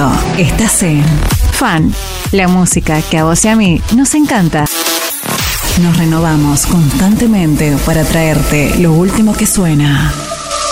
momento. Estás en Fan, la música que a vos y a mí nos encanta. Nos renovamos constantemente para traerte lo último que suena.